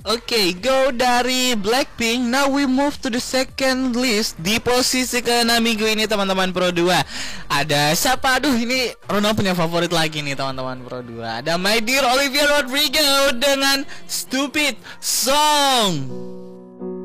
Oke, go dari Blackpink. Now we move to the second list. Di posisi ke-6 minggu ini teman-teman Pro 2 ada siapa? Aduh, ini Ronald punya favorit lagi nih teman-teman Pro 2. Ada My Dear Olivia Rodrigo dengan Stupid Song.